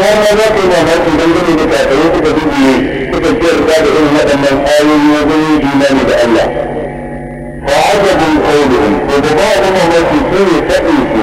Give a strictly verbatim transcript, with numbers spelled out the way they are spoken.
ma za ka yi mamaki dangane da kafirai suka dubiye suka ce da irin waɗannan ayoyi wajen yin imani da Allah. فعجب قولهم وبعض ما في سوء تأتي